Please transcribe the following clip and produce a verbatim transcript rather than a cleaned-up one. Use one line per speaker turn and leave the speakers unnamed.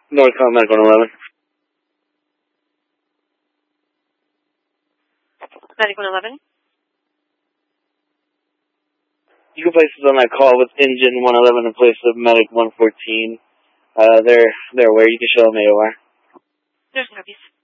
Northcom Medic one eleven.
Medic one eleven.
You can place this on that call with engine one eleven in place of Medic one fourteen. Uh, they're, they're where you can show them A O R.
There's no copies.